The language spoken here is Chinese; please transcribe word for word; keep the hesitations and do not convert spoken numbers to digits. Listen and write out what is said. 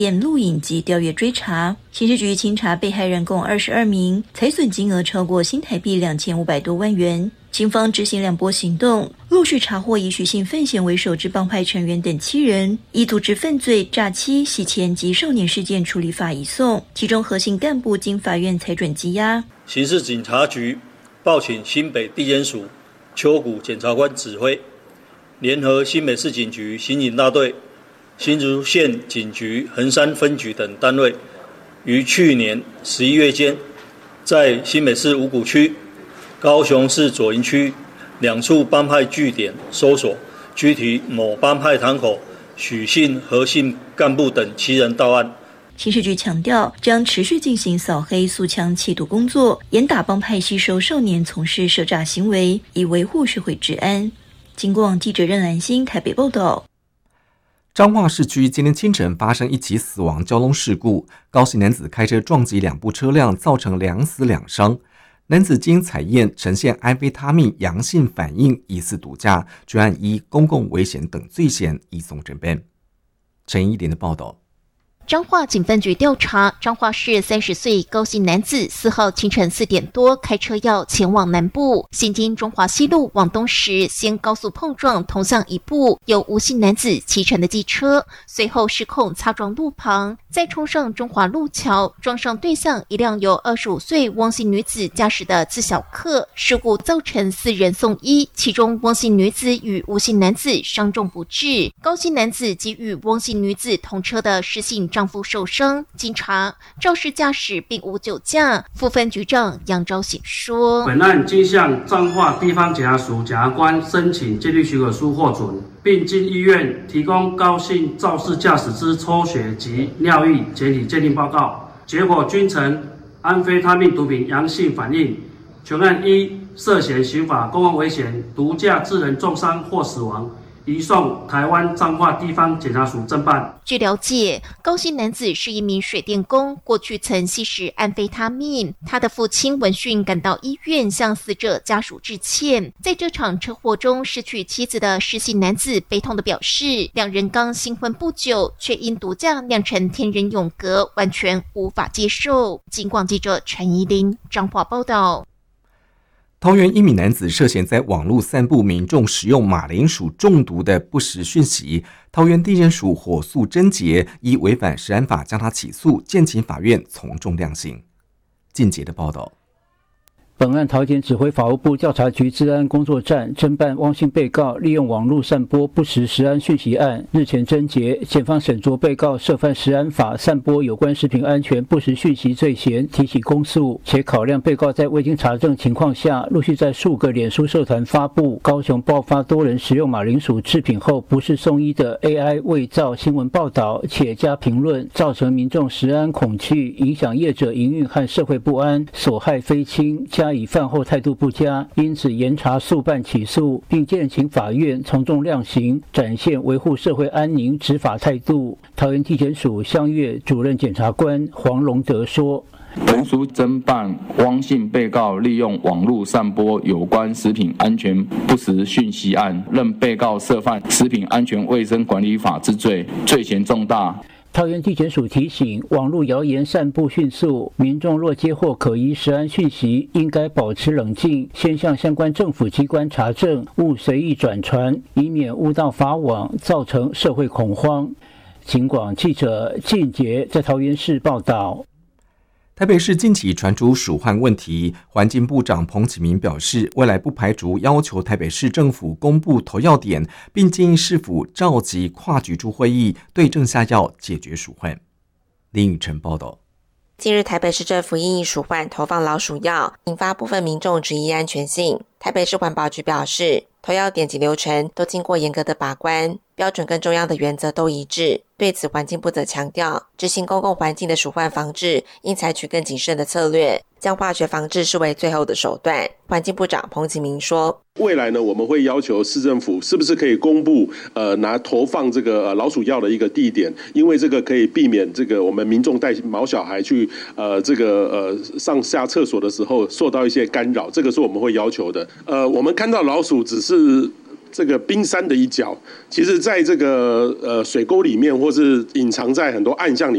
验录影及调阅追查。刑事局清查被害人共二十二名，财损金额超过新台币两千五百多万元。警方执行两波行动，陆续查获以许姓范闲为首之帮派成员等七人，以组织犯罪、诈欺、洗钱及少年事件处理法移送，其中核心干部经法院裁准羁押。 刑事警察局报请新北地检署秋谷检察官指挥，联合新北市警局刑警大队、新竹县警局横山分局等单位，于去年十一月间，在新北市五股区、高雄市左营区两处帮派据点搜索，拘提某帮派堂口许姓何姓干部等七人到案。 刑事局强调，将持续进行扫黑肃枪缉毒工作，严打帮派吸收少年从事涉诈行为，以维护社会治安。经过记者任兰心台北报道。 彰化市区今天清晨发生一起死亡交通事故，高姓男子开车撞击两部车辆，造成两死两伤。男子经采验呈现安非他命阳性反应，疑似毒驾，专案依公共危险等罪嫌移送侦办。陈一莲的报道。 彰化警分局调查，彰化市三十岁高姓男子四号清晨四点多开车要前往南部，行经中华西路往东时，先高速碰撞同向一部由吴姓男子骑乘的机车，随后失控擦撞路旁，再冲上中华路桥，撞上对向一辆由二十五岁汪姓女子驾驶的自小客，事故造成四人送医，其中汪姓女子与吴姓男子伤重不治，高姓男子及与汪姓女子同车的施姓丈夫受伤。经查，肇事驾驶并无酒驾。副分局长杨昭显说， 本案经向彰化地方检察署检察官申请监律许可书获准，并经医院提供高姓肇事驾驶之抽血及尿液检体鉴定报告，结果均呈安非他命毒品阳性反应，全案依涉嫌刑法公共危险、毒驾致人重伤或死亡，移送台湾彰化地方检察署侦办。 据了解，高姓男子是一名水电工，过去曾吸食安非他命。他的父亲闻讯赶到医院，向死者家属致歉。在这场车祸中失去妻子的施姓男子悲痛地表示，两人刚新婚不久，却因毒驾酿成天人永隔，完全无法接受。警广记者陈怡琳彰化报道。 桃园一名男子涉嫌在网络散布民众使用马铃薯中毒的不实讯息，桃园地检署火速侦结，依违反食安法将他起诉，建请法院从重量刑。进阶的报道。 本案桃检指挥法务部调查局治安工作站侦办汪姓被告利用网络散播不实食安讯息案，日前侦结，检方审酌被告涉犯食安法散播有关食品安全不实讯息罪嫌，提起公诉，且考量被告在未经查证情况下，陆续在数个脸书社团发布高雄爆发多人食用马铃薯制品后不是送医的 A I 伪造新闻报道，且加评论，造成民众食安恐惧，影响业者营运和社会不安，所害非轻，加以犯后态度不佳，因此严查速办起诉，并建请法院从重量刑，展现维护社会安宁执法态度。桃园地检署香月主任检察官黄荣德说， 本署侦办汪姓被告利用网络散播有关食品安全不实讯息案，认被告涉犯食品安全卫生管理法之罪，罪嫌重大。 桃园地检署提醒，网络谣言散布迅速，民众若接获可疑食安讯息，应该保持冷静，先向相关政府机关查证，勿随意转传，以免误导法网，造成社会恐慌。警广记者靳杰在桃园市报道。 台北市近期传出鼠患问题，环境部长彭启明表示，未来不排除要求台北市政府公布投药点，并建议市府召集跨局处会议，对症下药解决鼠患。林宇晨报道。 近日台北市政府因应鼠患投放老鼠药，引发部分民众质疑安全性。台北市环保局表示，投药点及流程都经过严格的把关，标准跟中央的原则都一致。对此，环境部则强调，执行公共环境的鼠患防治应采取更谨慎的策略，将化学防治视为最后的手段。环境部长彭启明说， 未来呢，我们会要求市政府是不是可以公布呃拿投放这个、呃、老鼠药的一个地点，因为这个可以避免这个我们民众带毛小孩去呃这个呃上下厕所的时候受到一些干扰，这个是我们会要求的。呃，我们看到老鼠只是这个冰山的一角，其实在这个呃水沟里面，或是隐藏在很多暗巷里